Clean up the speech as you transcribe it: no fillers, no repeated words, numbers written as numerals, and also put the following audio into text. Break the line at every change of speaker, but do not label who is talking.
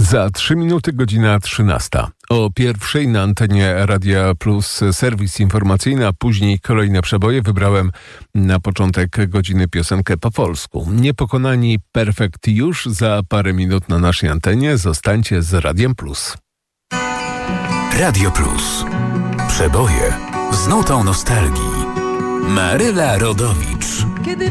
Za 3 minuty godzina 13. O pierwszej na antenie Radia Plus serwis informacyjny, a później kolejne przeboje. Wybrałem na początek godziny piosenkę po polsku. Niepokonani Perfekt już za parę minut na naszej antenie. Zostańcie z Radiem Plus.
Radio Plus. Przeboje z nutą nostalgii. Maryla Rodowicz.